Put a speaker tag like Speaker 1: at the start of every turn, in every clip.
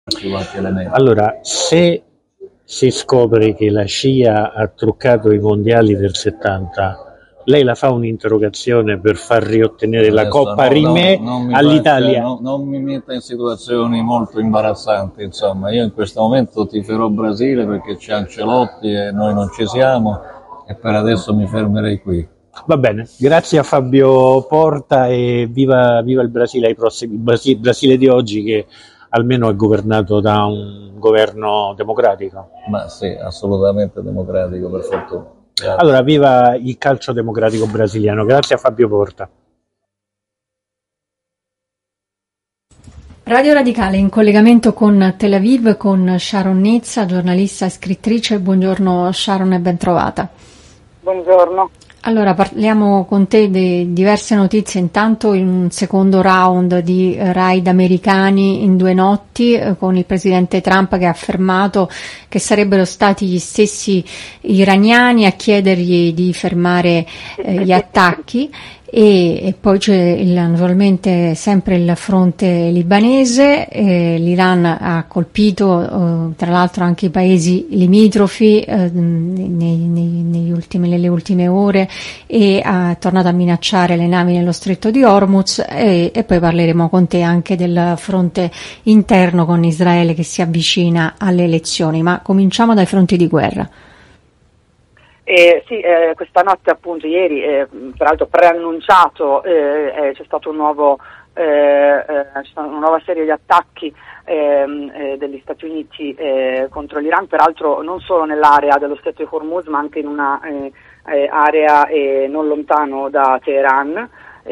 Speaker 1: qualche elemento.
Speaker 2: Allora, se si scopre che la CIA ha truccato i mondiali del 70, lei la fa un'interrogazione per far riottenere la
Speaker 1: Adesso
Speaker 2: Coppa Rimè
Speaker 1: non mi faccia,
Speaker 2: all'Italia?
Speaker 1: non mi metta in situazioni molto imbarazzanti, insomma, io in questo momento tiferò Brasile perché c'è Ancelotti e noi non ci siamo e per adesso mi fermerei qui.
Speaker 2: Va bene, grazie a Fabio Porta e viva il Brasile ai prossimi, Brasile di oggi che almeno è governato da un governo democratico.
Speaker 1: Ma sì, assolutamente democratico, per fortuna. Grazie.
Speaker 2: Allora, viva il calcio democratico brasiliano, grazie a Fabio Porta.
Speaker 3: Radio Radicale in collegamento con Tel Aviv con Sharon Nizza, giornalista e scrittrice. Buongiorno Sharon e bentrovata.
Speaker 4: Buongiorno.
Speaker 3: Allora, parliamo con te di diverse notizie. Intanto in un secondo round di raid americani in 2 notti con il presidente Trump che ha affermato che sarebbero stati gli stessi iraniani a chiedergli di fermare gli attacchi. E poi c'è naturalmente sempre il fronte libanese, l'Iran ha colpito tra l'altro anche i paesi limitrofi nelle ultime ore e ha tornato a minacciare le navi nello stretto di Hormuz e poi parleremo con te anche del fronte interno con Israele che si avvicina alle elezioni, ma cominciamo dai fronti di guerra.
Speaker 4: Sì, questa notte appunto ieri, peraltro preannunciato, c'è stato c'è stata una nuova serie di attacchi degli Stati Uniti contro l'Iran, peraltro non solo nell'area dello Stretto di Hormuz ma anche in una area non lontano da Teheran.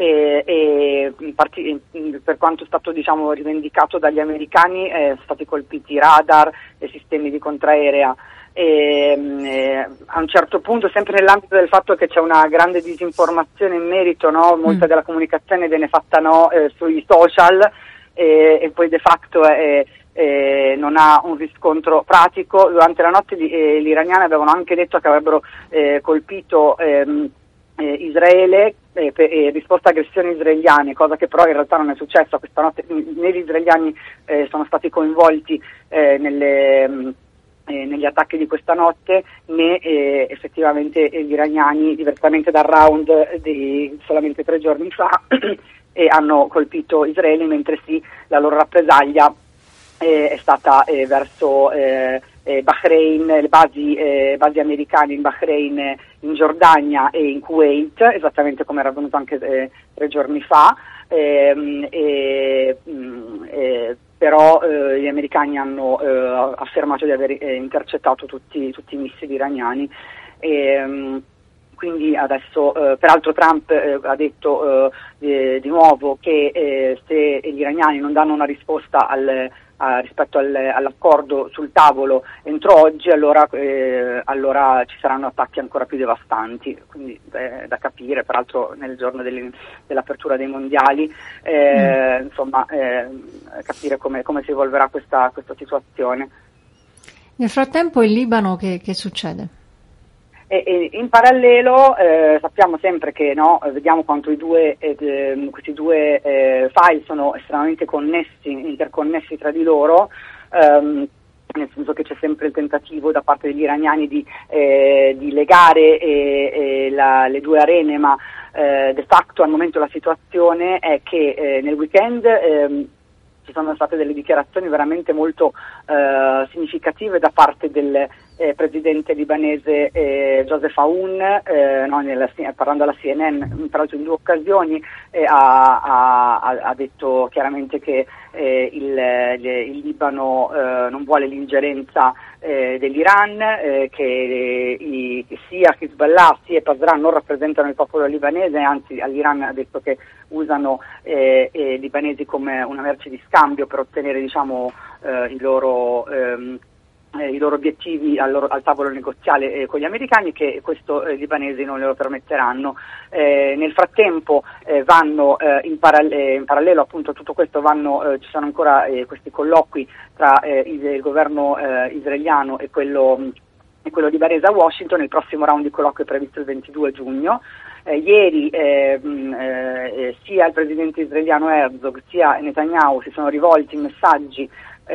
Speaker 4: Per quanto è stato rivendicato dagli americani, sono stati colpiti radar e sistemi di contraerea. A un certo punto, sempre nell'ambito del fatto che c'è una grande disinformazione in merito, no? Molta della comunicazione viene fatta sui social e poi de facto non ha un riscontro pratico. Durante la notte gli iraniani avevano anche detto che avrebbero colpito Israele in risposta a aggressioni israeliane, cosa che però in realtà non è successa. Questa notte né gli israeliani sono stati coinvolti negli attacchi di questa notte, né effettivamente gli iraniani, diversamente dal round di solamente 3 giorni fa, hanno colpito Israele, mentre sì, la loro rappresaglia è stata verso Bahrain, le basi americane in Bahrain, in Giordania e in Kuwait, esattamente come era avvenuto anche 3 giorni fa. Però gli americani hanno affermato di aver intercettato tutti i missili iraniani. Quindi adesso, peraltro Trump ha detto di nuovo che se gli iraniani non danno una risposta rispetto all'accordo sul tavolo entro oggi, allora ci saranno attacchi ancora più devastanti. Quindi da capire, peraltro nel giorno dell'apertura dei mondiali, capire come si evolverà questa situazione.
Speaker 3: Nel frattempo in Libano che succede?
Speaker 4: In parallelo sappiamo sempre che vediamo quanto questi due file sono estremamente interconnessi tra di loro, nel senso che c'è sempre il tentativo da parte degli iraniani di legare le due arene, ma de facto al momento la situazione è che nel weekend ci sono state delle dichiarazioni veramente molto significative da parte del presidente libanese Joseph Aoun, parlando alla CNN, tra l'altro in 2 occasioni, ha detto chiaramente che il Libano non vuole l'ingerenza dell'Iran, che sia Hezbollah sia Pasrah non rappresentano il popolo libanese, anzi all'Iran ha detto che usano i libanesi come una merce di scambio per ottenere i loro obiettivi al tavolo negoziale con gli americani, che questo i libanesi non glielo permetteranno. Nel frattempo vanno in parallelo appunto a tutto questo ci sono ancora questi colloqui tra il governo israeliano e quello libanese a Washington. Il prossimo round di colloquio è previsto il 22 giugno. Ieri sia il presidente israeliano Herzog sia Netanyahu si sono rivolti in messaggi